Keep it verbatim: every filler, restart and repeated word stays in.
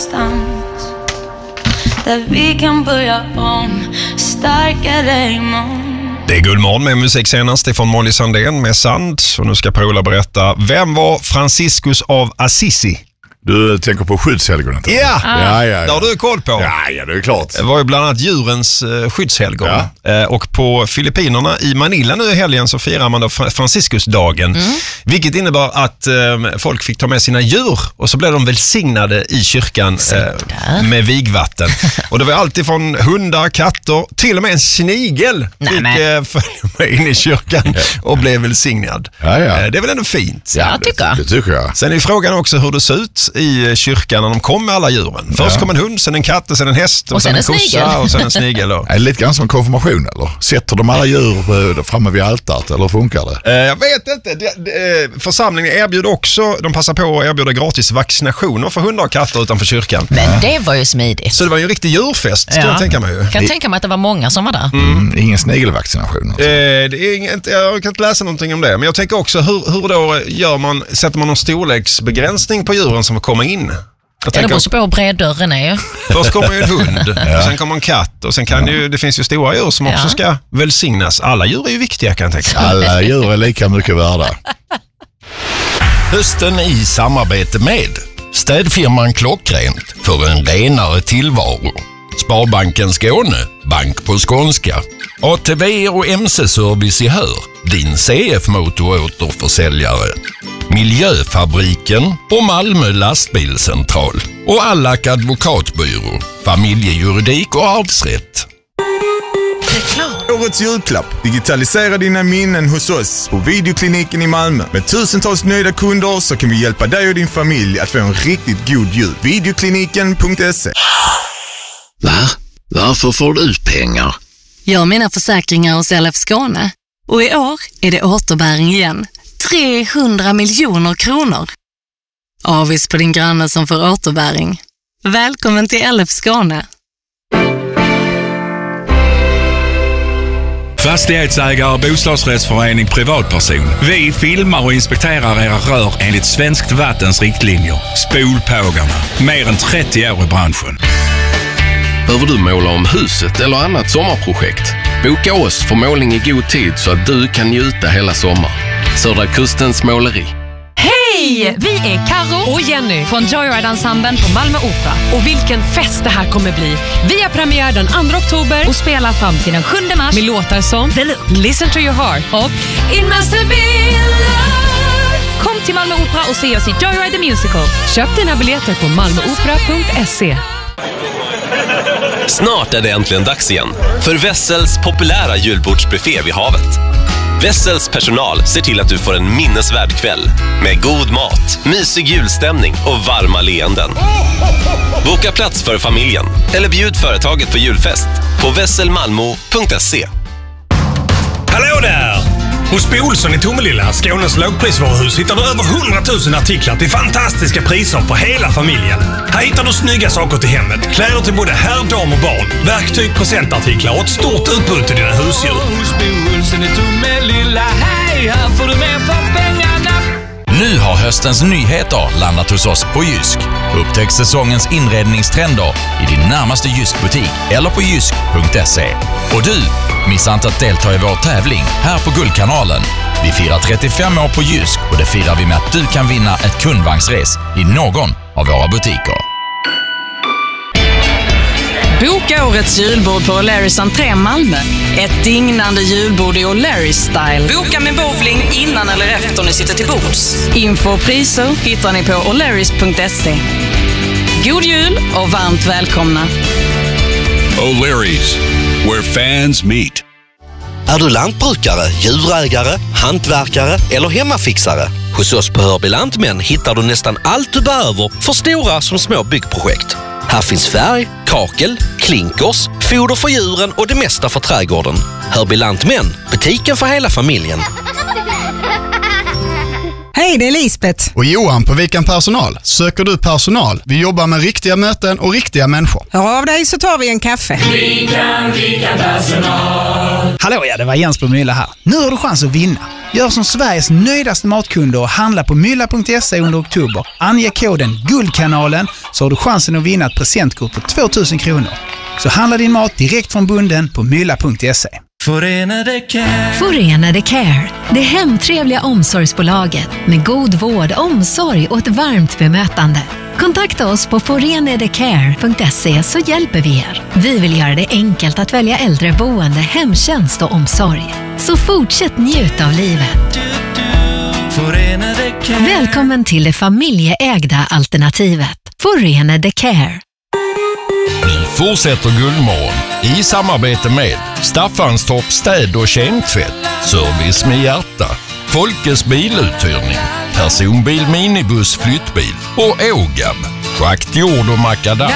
någonstans där vi kan börja om starkare imorgon. Det är Guldmorgon med musik senast ifrån Molly Sandén med Sand. Och nu ska Per-Ola berätta, vem var Franciscus av Assisi? Du tänker på skyddshelgonet? Ja, ja, ja, ja. Det har du koll på. Ja, ja, det är klart. Det var ju bland annat djurens eh, skyddshelgon. Ja. Eh, och på Filippinerna i Manila nu i helgen så firar man då Franciscusdagen. Mm. Vilket innebar att eh, folk fick ta med sina djur och så blev de välsignade i kyrkan eh, med vigvatten. Och det var alltid från hundar, katter, till och med en snigel fick eh, följa med in i kyrkan och blev välsignad. Ja, ja. Eh, det är väl ändå fint? Ja, tycker jag. Det, det tycker jag. Sen är frågan också hur det ser ut i kyrkan när de kom med alla djuren. Först ja. kom en hund, sen en katt, sen en häst och, och sen, sen en kossa snigel. och sen en snigel. Och... Är det lite grann som en konfirmation eller? Sätter de alla djur framme vid altaret eller funkar det? Eh, jag vet inte. Det, det, församlingen erbjuder också, de passar på att erbjuda gratis vaccinationer för hundar och katter utanför kyrkan. Men det var ju smidigt. Så det var ju en riktig djurfest, skulle ja. jag tänka mig. Ju. Kan jag tänka mig att det var många som var där. Mm. Mm, ingen snigelvaccination. Alltså. Eh, det är inget, jag kan inte läsa någonting om det. Men jag tänker också, hur, hur då gör man, sätter man någon storleksbegränsning på djuren som får komma in? Ja, det beror på hur bred dörren är ju. Först kommer ju en hund, ja. och sen kommer en katt och sen kan ja. det, ju, det finns ju stora djur som ja. också ska välsignas. Alla djur är ju viktiga, kan jag tänka. Alla djur är lika mycket värda. Hösten i samarbete med städfirman Klockrent för en renare tillvaro. Sparbanken Skåne, bank på skånska. A T V och M C-service i Hör, din C F-motoråterförsäljare. Miljöfabriken och Malmö lastbilscentral. Och Allak advokatbyrå, familjejuridik och arvsrätt. Årets julklapp. Digitalisera dina minnen hos oss på Videokliniken i Malmö. Med tusentals nöjda kunder så kan vi hjälpa dig och din familj att få en riktigt god jul. Videokliniken punkt se. Va? Varför får du pengar? Jag har mina försäkringar hos L F Skåne. Och i år är det återbäring igen. trehundra miljoner kronor. Avis på din granne som får återbäring. Välkommen till L F Skåne. Fastighetsägare, bostadsrättsförening, privatperson. Vi filmar och inspekterar era rör enligt Svenskt Vattens riktlinjer. Spolpågarna. Mer än trettio år i branschen. Behöver du måla om huset eller annat sommarprojekt? Boka oss för målning i god tid så att du kan njuta hela sommaren. Södra Kustens måleri. Hej! Vi är Karo och Jenny från Joyride-ensemblen på Malmö Opera. Och vilken fest det här kommer bli. Vi har premiär den andra oktober och spelar fram till den sjunde mars med låtar som Listen to your heart och It must have been love. Kom till Malmö Opera och se oss i Joyride the Musical. Köp dina biljetter på malmöopera punkt se. Snart är det äntligen dags igen för Wessels populära julbordsbuffé vid havet. Wessels personal ser till att du får en minnesvärd kväll med god mat, mysig julstämning och varma leenden. Boka plats för familjen eller bjud företaget på julfest på wesselmalmo punkt se. Hallå där! Hos Bo Olsson i Tomelilla, Skånes lågprisvaruhus, hittar du över hundratusen artiklar till fantastiska priser för hela familjen. Här hittar du snygga saker till hemmet, kläder till både herr, dam och barn, verktyg, presentartiklar och ett stort utbud till dina husdjur. Hos Bo Olsson i Tomelilla, hej, här får du mer för pengarna. Nu har höstens nyheter landat hos oss på Jysk. Upptäck säsongens inredningstrender i din närmaste Jysk-butik eller på jysk punkt se. Och du, missa inte att delta i vår tävling här på Guldkanalen. Vi firar trettiofem år på Jysk och det firar vi med att du kan vinna ett kundvagnsres i någon av våra butiker. Boka årets julbord på O'Larrys entré Malmö. Ett dignande julbord i O'Larrys-style. Boka med bowling innan eller efter ni sitter till bords. Info och priser hittar ni på o'larrys punkt se. God jul och varmt välkomna. O'Larrys, where fans meet. Är du lantbrukare, djurägare, hantverkare eller hemmafixare? Hos oss på Hörby Lantmän hittar du nästan allt du behöver för stora som små byggprojekt. Här finns färg, kakel, klinkers, foder för djuren och det mesta för trädgården. Hörby Lantmän, butiken för hela familjen. Hej, det är Lisbeth. Och Johan på Vikan Personal. Söker du personal? Vi jobbar med riktiga möten och riktiga människor. Hör av dig så tar vi en kaffe. Vikan, Vikan Personal. Hallå, ja, det var Jens på Mylla här. Nu har du chans att vinna. Gör som Sveriges nöjdaste matkunder och handla på mylla punkt se under oktober. Ange koden Guldkanalen så har du chansen att vinna ett presentkort på två tusen kronor. Så handla din mat direkt från bunden på mylla punkt se. Förenade Care. Förenade Care. Det hemtrevliga omsorgsbolaget med god vård, omsorg och ett varmt bemötande. Kontakta oss på forenadecare punkt se så hjälper vi er. Vi vill göra det enkelt att välja äldreboende, hemtjänst och omsorg. Så fortsätt njuta av livet. Välkommen till det familjeägda alternativet. Förenade Care. Nu fortsätter Guldmorgon i samarbete med Staffanstorp städ- och kemtvätt, service med hjärta, Folkes biluthyrning, personbil, minibuss, flyttbil och Ågab, schakt, jord och makadam.